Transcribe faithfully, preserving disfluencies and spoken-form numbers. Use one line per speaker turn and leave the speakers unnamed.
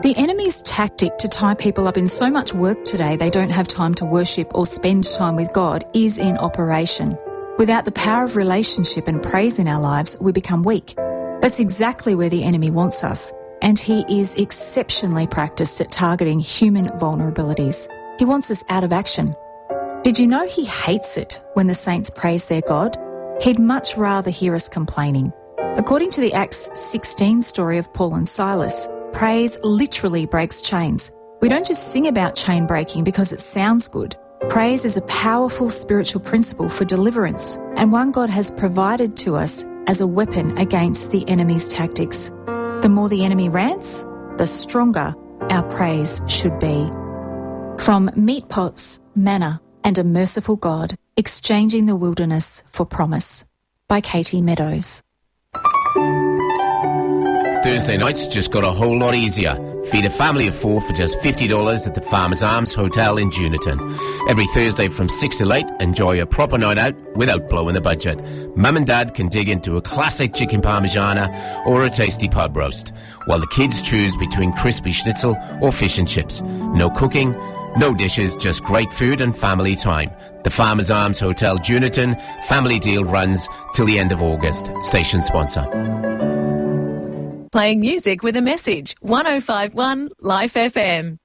The enemy's tactic to tie people up in so much work today they don't have time to worship or spend time with God is in operation. Without the power of relationship and praise in our lives, we become weak. That's exactly where the enemy wants us, and he is exceptionally practiced at targeting human vulnerabilities. He wants us out of action. Did you know he hates it when the saints praise their God? He'd much rather hear us complaining. According to the Acts sixteen story of Paul and Silas, praise literally breaks chains. We don't just sing about chain breaking because it sounds good. Praise is a powerful spiritual principle for deliverance, and one God has provided to us as a weapon against the enemy's tactics. The more the enemy rants, the stronger our praise should be. From Meat Pots, Manna, and a Merciful God, Exchanging the Wilderness for Promise, by Katie Meadows.
Thursday nights just got a whole lot easier. Feed a family of four for just fifty dollars at the Farmers Arms Hotel in Juniton. Every Thursday from six till eight, enjoy a proper night out without blowing the budget. Mum and Dad can dig into a classic chicken parmigiana or a tasty pub roast, while the kids choose between crispy schnitzel or fish and chips. No cooking, no dishes, just great food and family time. The Farmers Arms Hotel Juniton family deal runs till the end of August. Station sponsor.
Playing music with a message. one oh five point one Life F M.